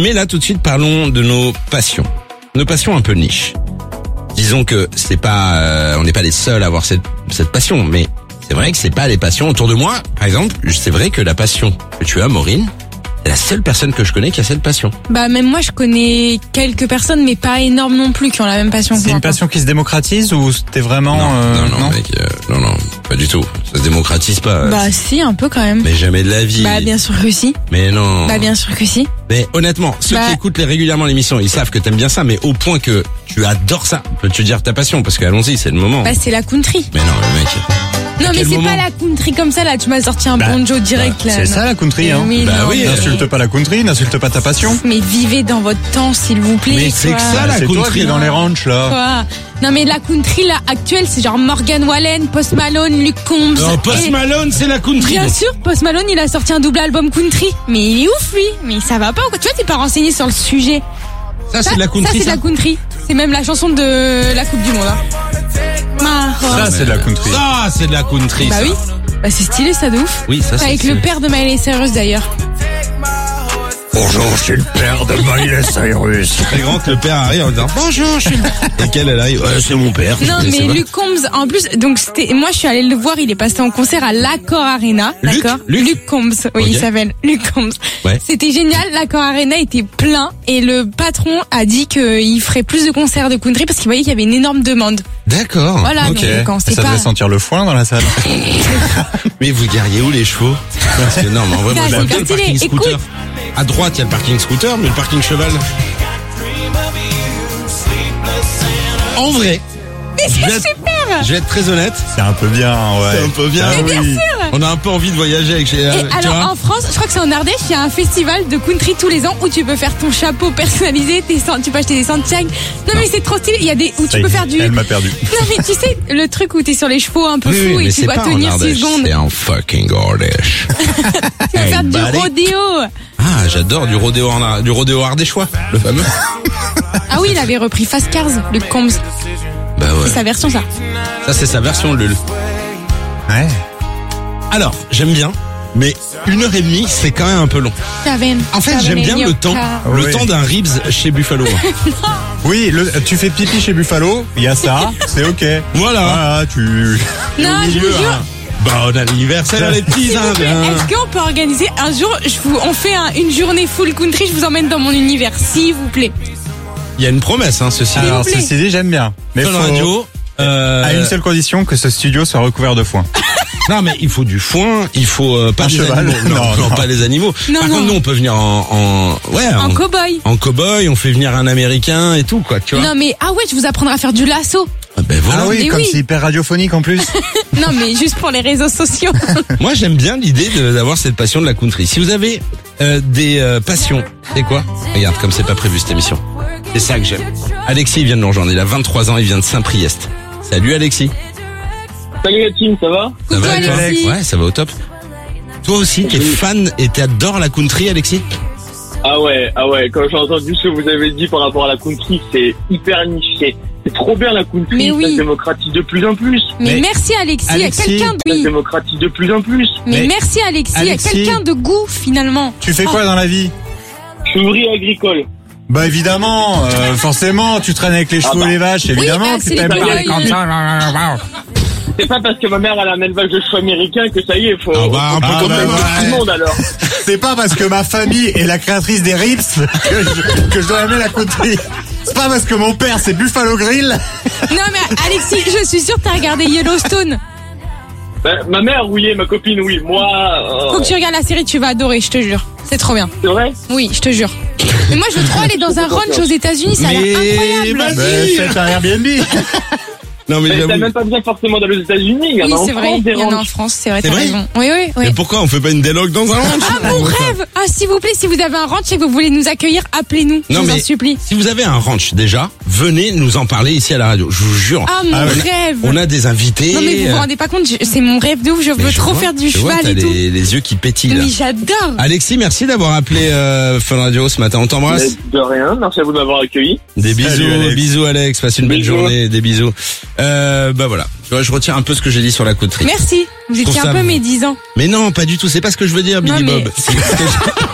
Mais là, tout de suite, parlons de nos passions. Nos passions un peu niche. Disons que c'est pas, on n'est pas les seuls à avoir cette passion, mais c'est vrai que c'est pas les passions autour de moi. Par exemple, c'est vrai que la passion que tu as, Maureen, c'est la seule personne que je connais qui a cette passion. Bah même moi je connais quelques personnes mais pas énormes non plus qui ont la même passion que moi. C'est une passion qui se démocratise ou c'était vraiment non, mec, non, pas du tout. Ça se démocratise pas. Bah si, un peu quand même. Mais jamais de la vie. Bah bien sûr que si. Mais non. Bah bien sûr que si. Mais honnêtement, ceux qui écoutent régulièrement l'émission, ils savent que t'aimes bien ça, mais au point que tu adores ça. Peux-tu dire ta passion? Parce que allons-y, c'est le moment. Bah c'est la country. Mais non, le mec. Non mais c'est pas la country comme ça là, tu m'as sorti un bon Joe direct là. C'est ça la country, hein. Oui, oui. N'insulte pas la country, n'insulte pas ta passion. Mais vivez dans votre temps s'il vous plaît. Mais c'est que ça la c'est country. Toi qui es dans les ranchs là. Quoi? Non mais la country là actuelle c'est genre Morgan Wallen, Post Malone, Luke Combs. Non, Post Malone c'est la country. Bien sûr, Post Malone il a sorti un double album country. Mais il est ouf lui. Mais ça va pas ou quoi? Tu vois t'es pas renseigné sur le sujet. Ça c'est de la country. Ça c'est de la country. C'est même la chanson de la Coupe du Monde. Ça c'est de la country. Ça c'est de la country. Bah ça. oui. Bah c'est stylé ça de ouf. Oui, ça c'est avec stylé. le père de Miley Cyrus d'ailleurs. Bonjour, je suis le père de Miley Cyrus. Très grand que le père arrive en disant bonjour, je suis le... Et qu'elle arrive, c'est mon père. Non mais Luke Combs en plus donc c'était moi je suis allée le voir, il est passé en concert à l'Accor Arena, d'accord? Luke Combs, oui, il s'appelle Luke Combs. Ouais. C'était génial, l'Accor Arena était plein et le patron a dit qu'il ferait plus de concerts de country parce qu'il voyait qu'il y avait une énorme demande. D'accord. Voilà, Ok. donc quand c'est Ça pas devait sentir le foin dans la salle. Mais vous gariez où les chevaux? Parce que non, mais en vrai, moi, Ça, j'aime c'est bien le stylé. parking scooter. Écoute. À droite, il y a le parking scooter, mais le parking cheval. En vrai. Mais c'est super. Je vais être très honnête. C'est un peu bien, ouais. C'est un peu bien. Mais bien sûr. On a un peu envie de voyager avec chez. Et tu vois alors en France, je crois que c'est en Ardèche, il y a un festival de country tous les ans où tu peux faire ton chapeau personnalisé, tu peux acheter des Santiago. Non mais c'est trop stylé, il y a des où tu peux faire du. Elle m'a perdu. Non mais tu sais le truc où t'es sur les chevaux un peu Oui, fou mais et tu c'est dois pas en tenir 6 Ardèche, secondes. c'est en fucking Ardèche. Tu vas faire du buddy. rodéo. Ah, j'adore du rodéo ardéchois, le fameux. Ah oui, il avait repris Fast Cars, Luke Combs. Bah ouais. C'est sa version ça. Ça c'est sa version Lul. Ouais. Alors, j'aime bien, mais 1h30, c'est quand même un peu long. En fait, j'aime bien le temps d'un ribs chez Buffalo. Oui, tu fais pipi chez Buffalo, il y a ça, c'est ok. Voilà. Tu. Non, je vous jure. Bon anniversaire les petits Indiens. Est-ce qu'on peut organiser un jour, on fait une journée full country, je vous emmène dans mon univers, s'il vous plaît. Il y a une promesse, hein, ceci. Alors, plaît. ceci dit, j'aime bien. Mais Fun Radio. À une seule condition, que ce studio soit recouvert de foin. Non, mais il faut du foin, il faut pas Un des cheval. animaux. Non, pas les animaux. Non, Par non. contre, nous, on peut venir en cow-boy. En cow-boy, on fait venir un Américain et tout, quoi, tu vois. Non mais ah ouais, je vous apprendrai à faire du lasso. Ah ben voilà. Ah oui, Mais comme oui. c'est hyper radiophonique en plus. Non mais juste pour les réseaux sociaux. Moi, j'aime bien l'idée d'avoir cette passion de la country. Si vous avez des passions, c'est quoi? Regarde, comme c'est pas prévu cette émission. C'est ça que j'aime. Alexis, il vient de nous rejoindre. Il a 23 ans, il vient de Saint-Priest. Salut Alexis. Salut la team, ça va? Ça Coucou, va toi? Alexis. Ouais, ça va au top. Toi aussi, t'es fan et t'adores la country, Alexis? Ah ouais, quand j'ai entendu ce que vous avez dit par rapport à la country, c'est hyper niché. C'est trop bien la country, Mais oui. ça se démocratise de plus en plus. Mais Mais merci Alexis, Alexis, quelqu'un Ça se de démocratise de plus en plus. Mais Mais merci Alexis, Alexis. quelqu'un de goût finalement. Tu fais quoi dans la vie? Je suis ouvrier agricole. Bah évidemment, forcément, tu traînes avec les chevaux et les vaches, évidemment bah, que c'est t'aimes les parler cow-boys. comme ça. C'est pas parce que ma mère elle a un élevage de chevaux américains que ça y est, faut Ah bah, un peu Ah comme bah, le ouais. tout le monde alors. C'est pas parce que ma famille est la créatrice des Rips que je dois aimer la country. C'est pas parce que mon père c'est Buffalo Grill. Non mais Alexis, je suis sûre que t'as regardé Yellowstone. Ben, ma mère oui, et ma copine oui. Moi, Faut que tu regardes la série, tu vas adorer, je te jure. C'est trop bien. c'est vrai. Oui, je te jure. Mais moi je veux trop aller dans un ranch aux États-Unis, ça a l'air incroyable. vas-y. Mais c'est un Airbnb. Non, mais Mais t'as j'avoue. même pas besoin forcément d'aller aux États-Unis. Il y en Oui, a en c'est vrai, France, des il y en a en ranchs. France, c'est vrai, C'est t'as vrai raison. Oui. Mais pourquoi on fait pas une délogue dans un ranch? Ah mon rêve. Ah s'il vous plaît, si vous avez un ranch et que vous voulez nous accueillir, appelez-nous, je Non, vous en mais supplie. si vous avez un ranch déjà, venez nous en parler ici à la radio. Je vous jure. Ah mon rêve. On a des invités. Non mais vous vous rendez pas compte, c'est mon rêve de ouf, je Mais veux je trop vois, faire du je vois, cheval t'as et tout. les yeux qui pétillent là. Mais j'adore. Alexis, merci d'avoir appelé Fun Radio ce matin. On t'embrasse. Mais de rien, merci à vous de m'avoir accueilli. Des bisous, Salut, Alex. bisous Alex. Passe une belle Bisous. journée. Des bisous. Bah voilà. Tu vois, je retire un peu ce que j'ai dit sur la country. Merci, vous trouve étiez ça un peu médisant. Mais non, pas du tout. C'est pas ce que je veux dire, Non, Billy mais- Bob. C'est ce que je-